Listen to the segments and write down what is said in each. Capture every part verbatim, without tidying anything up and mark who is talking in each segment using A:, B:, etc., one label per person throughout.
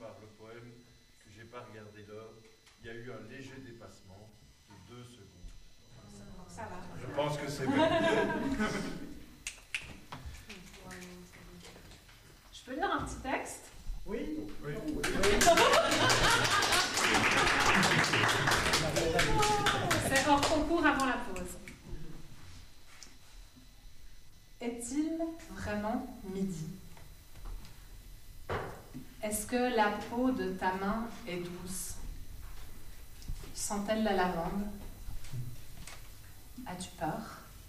A: par le poème que j'ai pas regardé l'heure. Il y a eu un léger dépassement de deux secondes.
B: Ça va.
A: Je pense que c'est bien.
B: Je peux lire un petit texte?
C: Oui.
A: Oui.
C: Oui.
B: C'est hors concours avant la pause. Est-il vraiment midi? Est-ce que la peau de ta main est douce? Sent-elle la lavande? As-tu peur?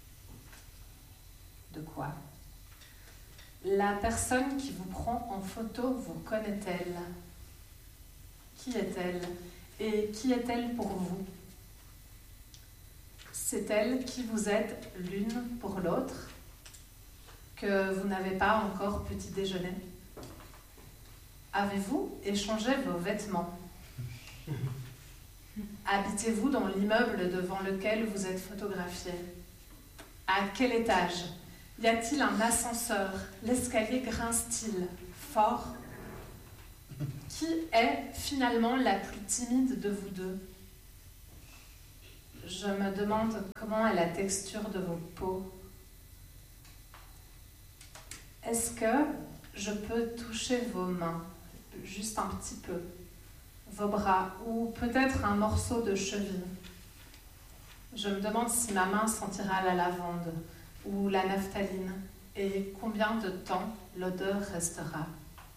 B: De quoi? La personne qui vous prend en photo vous connaît-elle? Qui est-elle? Et qui est-elle pour vous? C'est elle qui vous êtes l'une pour l'autre? Que vous n'avez pas encore petit déjeuner? Avez-vous échangé vos vêtements? Habitez-vous dans l'immeuble devant lequel vous êtes photographié? À quel étage? Y a-t-il un ascenseur? L'escalier grince-t-il fort? Qui est finalement la plus timide de vous deux? Je me demande comment est la texture de vos peaux. Est-ce que je peux toucher vos mains, juste un petit peu, vos bras, ou peut-être un morceau de cheville? Je me demande si ma main sentira la lavande ou la naphtaline, et combien de temps l'odeur restera.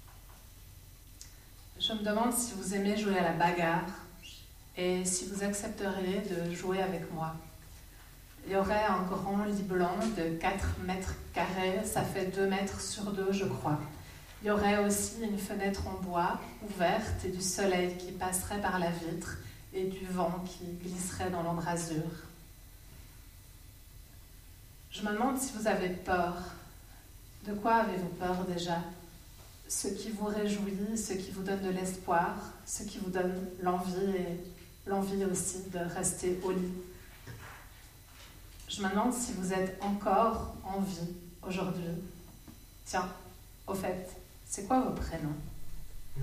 B: Je me demande si vous aimez jouer à la bagarre, et si vous accepteriez de jouer avec moi. Il y aurait un grand lit blanc de quatre mètres carrés, ça fait deux mètres sur deux, je crois. Il y aurait aussi une fenêtre en bois ouverte et du soleil qui passerait par la vitre et du vent qui glisserait dans l'embrasure. Je me demande si vous avez peur. De quoi avez-vous peur déjà? Ce qui vous réjouit, ce qui vous donne de l'espoir, ce qui vous donne l'envie et l'envie aussi de rester au lit. Je me demande si vous êtes encore en vie aujourd'hui. Tiens, au fait, c'est quoi vos prénoms?